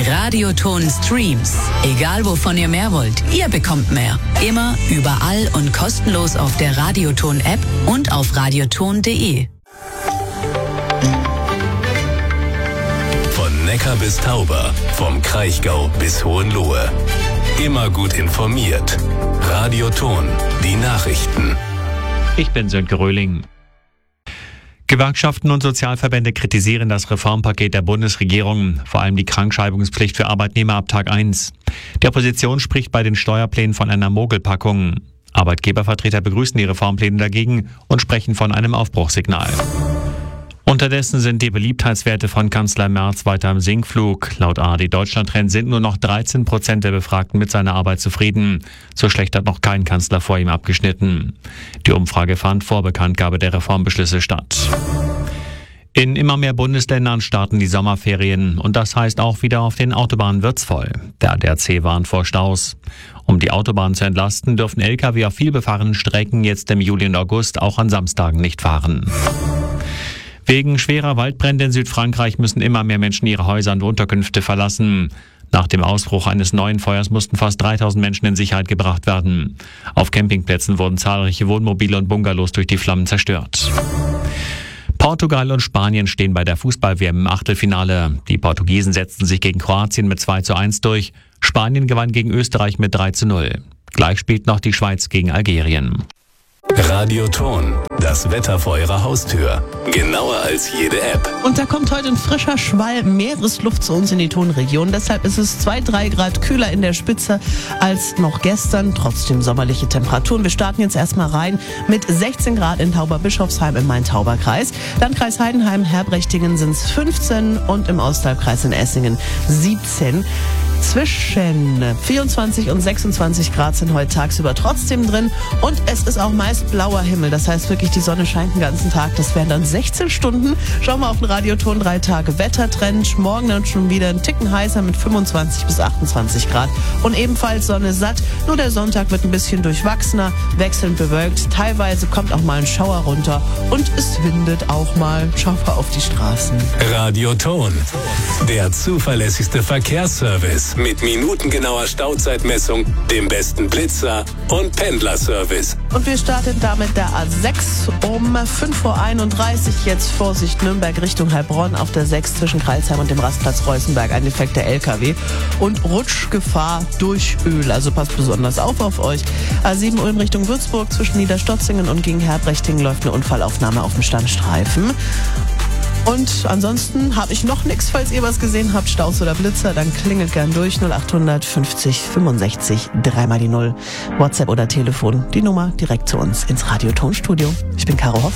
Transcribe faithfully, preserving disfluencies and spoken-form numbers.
Radioton Streams. Egal wovon ihr mehr wollt, ihr bekommt mehr. Immer, überall und kostenlos auf der Radioton-App und auf radioton punkt de. Von Neckar bis Tauber, vom Kraichgau bis Hohenlohe. Immer gut informiert. Radioton, die Nachrichten. Ich bin Sönke Röhling. Gewerkschaften und Sozialverbände kritisieren das Reformpaket der Bundesregierung, vor allem die Krankschreibungspflicht für Arbeitnehmer ab Tag eins. Die Opposition spricht bei den Steuerplänen von einer Mogelpackung. Arbeitgebervertreter begrüßen die Reformpläne dagegen und sprechen von einem Aufbruchssignal. Unterdessen sind die Beliebtheitswerte von Kanzler Merz weiter im Sinkflug. Laut A R D Deutschland-Trend sind nur noch dreizehn Prozent der Befragten mit seiner Arbeit zufrieden. So schlecht hat noch kein Kanzler vor ihm abgeschnitten. Die Umfrage fand vor Bekanntgabe der Reformbeschlüsse statt. In immer mehr Bundesländern starten die Sommerferien und das heißt auch wieder auf den Autobahnen wird's voll. Der A D A C warnt vor Staus. Um die Autobahn zu entlasten, dürfen L K W auf vielbefahrenen Strecken jetzt im Juli und August auch an Samstagen nicht fahren. Wegen schwerer Waldbrände in Südfrankreich müssen immer mehr Menschen ihre Häuser und Unterkünfte verlassen. Nach dem Ausbruch eines neuen Feuers mussten fast dreitausend Menschen in Sicherheit gebracht werden. Auf Campingplätzen wurden zahlreiche Wohnmobile und Bungalows durch die Flammen zerstört. Portugal und Spanien stehen bei der Fußball-W M im Achtelfinale. Die Portugiesen setzten sich gegen Kroatien mit zwei zu eins durch. Spanien gewann gegen Österreich mit drei zu null. Gleich spielt noch die Schweiz gegen Algerien. Radioton, das Wetter vor Ihrer Haustür. Genauer als jede App. Und da kommt heute ein frischer Schwall Meeresluft zu uns in die Tonregion. Deshalb ist es zwei, drei Grad kühler in der Spitze als noch gestern. Trotzdem sommerliche Temperaturen. Wir starten jetzt erstmal rein mit sechzehn Grad in Tauberbischofsheim im Main-Tauber-Kreis. Landkreis Heidenheim, Herbrechtingen sind es fünfzehn und im Osthalbkreis in Essingen siebzehn. Zwischen vierundzwanzig und sechsundzwanzig Grad sind heute tagsüber trotzdem drin und es ist auch meist blauer Himmel. Das heißt wirklich, die Sonne scheint den ganzen Tag. Das wären dann sechzehn Stunden. Schauen wir auf den Radioton, drei Tage Wettertrend. Morgen dann schon wieder ein Ticken heißer mit fünfundzwanzig bis achtundzwanzig Grad und ebenfalls Sonne satt. Nur der Sonntag wird ein bisschen durchwachsener, wechselnd bewölkt. Teilweise kommt auch mal ein Schauer runter und es windet auch mal. Schauen wir auf die Straßen. Radioton, der zuverlässigste Verkehrsservice. Mit minutengenauer Stauzeitmessung, dem besten Blitzer und Pendlerservice. Und wir starten damit der A sechs um fünf Uhr einunddreißig. Jetzt Vorsicht Nürnberg Richtung Heilbronn auf der sechs zwischen Kreilsheim und dem Rastplatz Reußenberg. Ein defekter L K W und Rutschgefahr durch Öl. Also passt besonders auf auf euch. A sieben Ulm Richtung Würzburg zwischen Niederstotzingen und gegen Herbrechtingen läuft eine Unfallaufnahme auf dem Standstreifen. Und ansonsten habe ich noch nichts, falls ihr was gesehen habt, Staus oder Blitzer, dann klingelt gern durch null acht hundert fünfzig fünfundsechzig dreimal die null. WhatsApp oder Telefon, die Nummer direkt zu uns ins Radiotonstudio. Ich bin Caro Hoff.